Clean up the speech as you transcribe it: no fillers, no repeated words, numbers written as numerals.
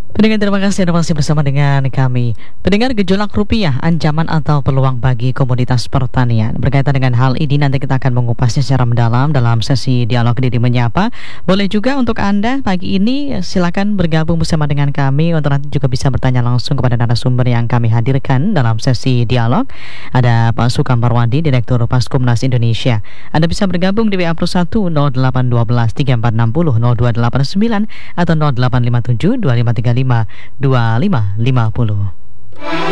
Pendengar, terima kasih Anda masih bersama dengan kami. Pendengar, gejolak rupiah, ancaman atau peluang bagi komoditas pertanian. Berkaitan dengan hal ini nanti kita akan mengupasnya secara mendalam dalam sesi dialog Didi Menyapa. Boleh juga untuk Anda pagi ini silakan bergabung bersama dengan kami untuk nanti juga bisa bertanya langsung kepada narasumber yang kami hadirkan dalam sesi dialog. Ada Pak Sukam Parwandi, Direktur Paskumnas Indonesia. Anda bisa bergabung di WA plus 1 0812 3460 0289 atau 0857 2535 2550.